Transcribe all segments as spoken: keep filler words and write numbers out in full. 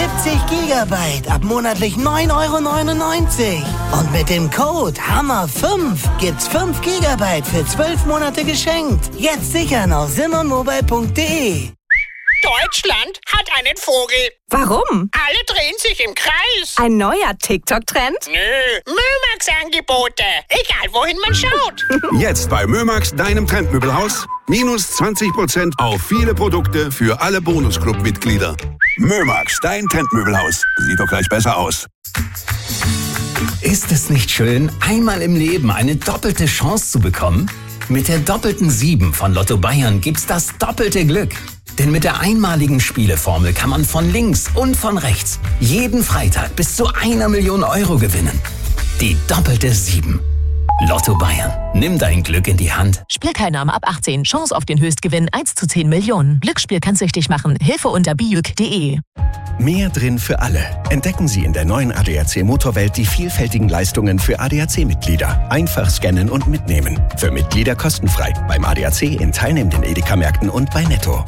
siebzig Gigabyte ab monatlich neun Euro neunundneunzig. Und mit dem Code Hammer fünf gibt's fünf Gigabyte für zwölf Monate geschenkt. Jetzt sichern auf simmermobile punkt de. Deutschland hat einen Vogel. Warum? Alle drehen sich im Kreis. Ein neuer TikTok-Trend? Nö, Mömax-Angebote. Egal, wohin man schaut. Jetzt bei Mömax, deinem Trendmöbelhaus. Minus zwanzig Prozent auf viele Produkte für alle Bonusclub-Mitglieder. Mömax, dein Trendmöbelhaus. Sieht doch gleich besser aus. Ist es nicht schön, einmal im Leben eine doppelte Chance zu bekommen? Mit der doppelten sieben von Lotto Bayern gibt's das doppelte Glück. Denn mit der einmaligen Spieleformel kann man von links und von rechts jeden Freitag bis zu einer Million Euro gewinnen. Die doppelte sieben. Lotto Bayern. Nimm dein Glück in die Hand. Spielteilnahme ab achtzehn. Chance auf den Höchstgewinn eins zu zehn Millionen. Glücksspiel kann süchtig machen. Hilfe unter bijuk punkt de. Mehr drin für alle. Entdecken Sie in der neuen A D A C Motorwelt die vielfältigen Leistungen für A D A C-Mitglieder. Einfach scannen und mitnehmen. Für Mitglieder kostenfrei. Beim A D A C in teilnehmenden Edeka-Märkten und bei Netto.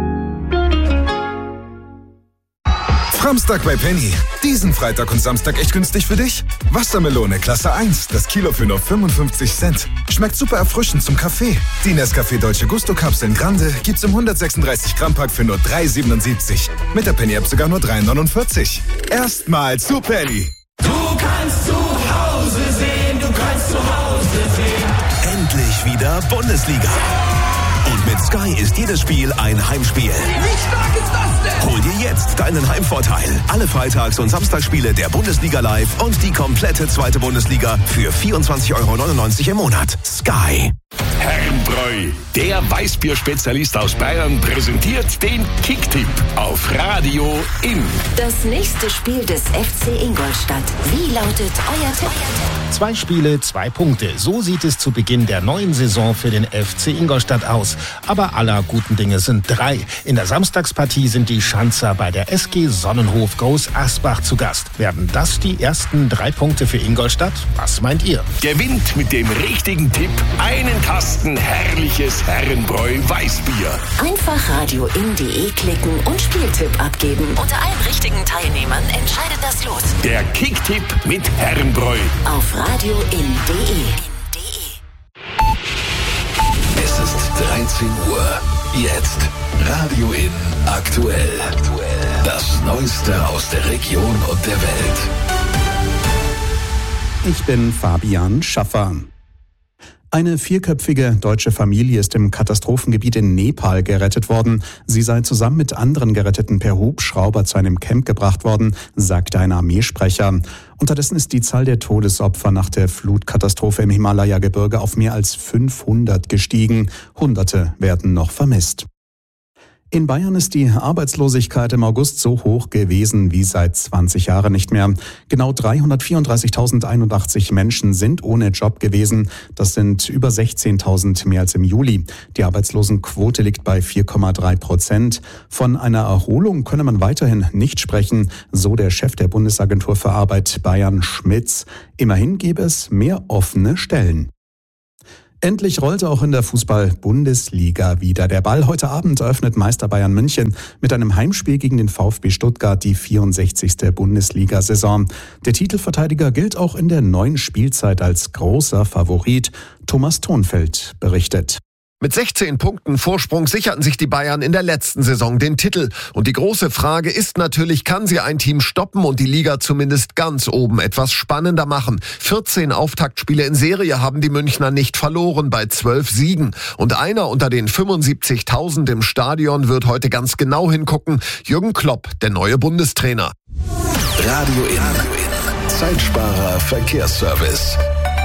Samstag bei Penny. Diesen Freitag und Samstag echt günstig für dich? Wassermelone Klasse eins, das Kilo für nur fünfundfünfzig Cent. Schmeckt super erfrischend zum Kaffee. Die Nescafé Dolce Gusto Kapseln Grande gibt's im hundertsechsunddreißig Gramm Pack für nur drei siebenundsiebzig. Mit der Penny App sogar nur drei neunundvierzig. Erstmal zu Penny. Du kannst zu Hause sehen, du kannst zu Hause sehen. Endlich wieder Bundesliga. Und mit Sky ist jedes Spiel ein Heimspiel. Wie stark ist das denn? Hol dir jetzt deinen Heimvorteil. Alle Freitags- und Samstagsspiele der Bundesliga live und die komplette zweite Bundesliga für vierundzwanzig Euro neunundneunzig im Monat. Sky. Herrenbräu, der Weißbier-Spezialist aus Bayern, präsentiert den Kicktipp auf Radio In. Das nächste Spiel des F C Ingolstadt. Wie lautet euer Tipp? Zwei Spiele, zwei Punkte. So sieht es zu Beginn der neuen Saison für den F C Ingolstadt aus. Aber aller guten Dinge sind drei. In der Samstagspartie sind die Schanzer bei der S G Sonnenhof Groß Asbach zu Gast. Werden das die ersten drei Punkte für Ingolstadt? Was meint ihr? Gewinnt mit dem richtigen Tipp einen Kasten herrliches Herrenbräu Weißbier. Einfach radio in punkt de klicken und Spieltipp abgeben. Unter allen richtigen Teilnehmern entscheidet das Los. Der Kicktipp mit Herrenbräu. Auf radio in punkt de. Es ist dreizehn Uhr. Jetzt Radio In aktuell. Das Neueste aus der Region und der Welt. Ich bin Fabian Schaffer. Eine vierköpfige deutsche Familie ist im Katastrophengebiet in Nepal gerettet worden. Sie sei zusammen mit anderen Geretteten per Hubschrauber zu einem Camp gebracht worden, sagte ein Armeesprecher. Unterdessen ist die Zahl der Todesopfer nach der Flutkatastrophe im Himalaya-Gebirge auf mehr als fünfhundert gestiegen. Hunderte werden noch vermisst. In Bayern ist die Arbeitslosigkeit im August so hoch gewesen wie seit zwanzig Jahren nicht mehr. Genau dreihundertvierunddreißigtausendeinundachtzig Menschen sind ohne Job gewesen. Das sind über sechzehntausend mehr als im Juli. Die Arbeitslosenquote liegt bei vier Komma drei Prozent. Von einer Erholung könne man weiterhin nicht sprechen, so der Chef der Bundesagentur für Arbeit Bayern Schmitz. Immerhin gäbe es mehr offene Stellen. Endlich rollte auch in der Fußball-Bundesliga wieder der Ball. Heute Abend eröffnet Meister Bayern München mit einem Heimspiel gegen den VfB Stuttgart die vierundsechzigste Bundesliga-Saison. Der Titelverteidiger gilt auch in der neuen Spielzeit als großer Favorit. Thomas Thonfeld berichtet. Mit sechzehn Punkten Vorsprung sicherten sich die Bayern in der letzten Saison den Titel. Und die große Frage ist natürlich, kann sie ein Team stoppen und die Liga zumindest ganz oben etwas spannender machen? vierzehn Auftaktspiele in Serie haben die Münchner nicht verloren bei zwölf Siegen. Und einer unter den fünfundsiebzigtausend im Stadion wird heute ganz genau hingucken. Jürgen Klopp, der neue Bundestrainer. Radio In. Zeitsparer Verkehrsservice.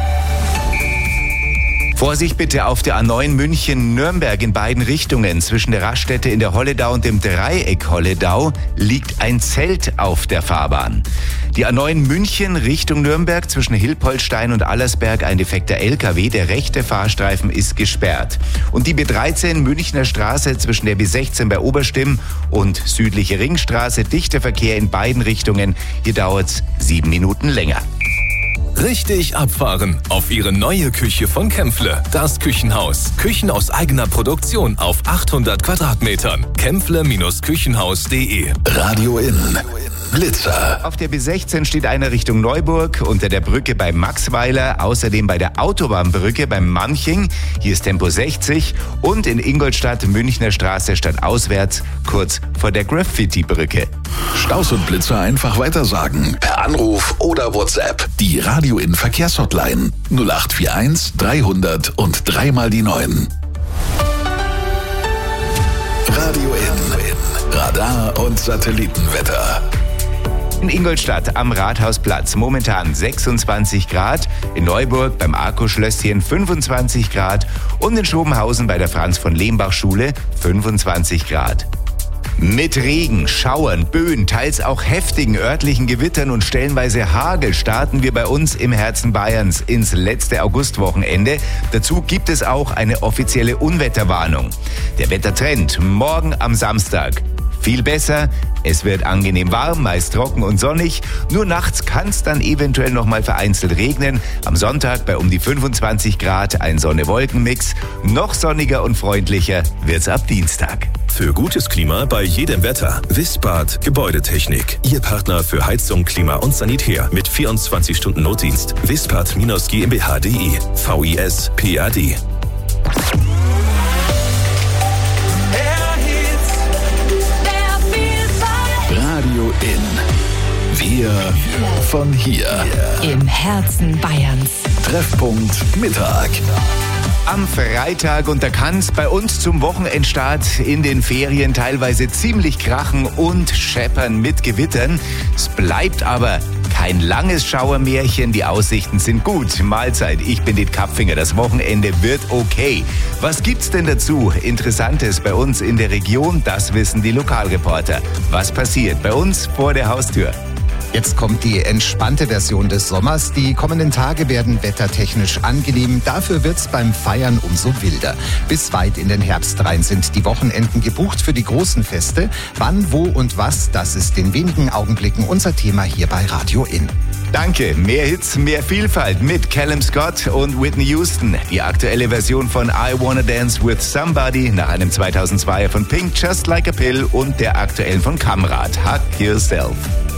Vorsicht bitte auf der A neun München-Nürnberg in beiden Richtungen. Zwischen der Raststätte in der Holledau und dem Dreieck Holledau liegt ein Zelt auf der Fahrbahn. Die A neun München Richtung Nürnberg zwischen Hilpoltstein und Allersberg ein defekter L K W. Der rechte Fahrstreifen ist gesperrt. Und die B dreizehn Münchner Straße zwischen der B sechzehn bei Oberstimm und südliche Ringstraße. Dichter Verkehr in beiden Richtungen. Hier dauert's sieben Minuten länger. Richtig abfahren auf Ihre neue Küche von Kämpfle. Das Küchenhaus. Küchen aus eigener Produktion auf achthundert Quadratmetern. kämpfle Bindestrich küchenhaus punkt de. Radio In. Blitzer. Auf der B sechzehn steht einer Richtung Neuburg, unter der Brücke bei Maxweiler, außerdem bei der Autobahnbrücke beim Manching, hier ist Tempo sechzig und in Ingolstadt Münchner Straße stadtauswärts, kurz vor der Graffiti-Brücke. Staus und Blitzer einfach weitersagen. Per Anruf oder WhatsApp. Die Radio in Verkehrshotline null acht vier eins dreihundert und dreimal die neun. Radio in Radar und Satellitenwetter. In Ingolstadt am Rathausplatz momentan sechsundzwanzig Grad, in Neuburg beim Arco-Schlösschen fünfundzwanzig Grad und in Schobenhausen bei der Franz-von-Lehmbach-Schule fünfundzwanzig Grad. Mit Regen, Schauern, Böen, teils auch heftigen örtlichen Gewittern und stellenweise Hagel starten wir bei uns im Herzen Bayerns ins letzte Augustwochenende. Dazu gibt es auch eine offizielle Unwetterwarnung. Der Wettertrend morgen am Samstag. Viel besser, es wird angenehm warm, meist trocken und sonnig. Nur nachts kann es dann eventuell noch mal vereinzelt regnen. Am Sonntag bei um die fünfundzwanzig Grad ein Sonne-Wolken-Mix. Noch sonniger und freundlicher wird's ab Dienstag. Für gutes Klima bei jedem Wetter. Wispad Gebäudetechnik. Ihr Partner für Heizung, Klima und Sanitär mit vierundzwanzig Stunden Notdienst. Wispad GmbH punkt de. V I S P A D. Radio in. Wir von hier. Im Herzen Bayerns. Treffpunkt Mittag. Am Freitag, und da kann es bei uns zum Wochenendstart in den Ferien teilweise ziemlich krachen und scheppern mit Gewittern. Es bleibt aber kein langes Schauermärchen, die Aussichten sind gut. Mahlzeit, ich bin Dit Kapfinger, das Wochenende wird okay. Was gibt's denn dazu Interessantes bei uns in der Region? Das wissen die Lokalreporter. Was passiert bei uns vor der Haustür? Jetzt kommt die entspannte Version des Sommers. Die kommenden Tage werden wettertechnisch angenehm. Dafür wird's beim Feiern umso wilder. Bis weit in den Herbst rein sind die Wochenenden gebucht für die großen Feste. Wann, wo und was, das ist in wenigen Augenblicken unser Thema hier bei Radio In. Danke. Mehr Hits, mehr Vielfalt mit Callum Scott und Whitney Houston. Die aktuelle Version von I Wanna Dance With Somebody nach einem zweitausendzweier von Pink, Just Like a Pill und der aktuellen von Kamrat, Hug Yourself.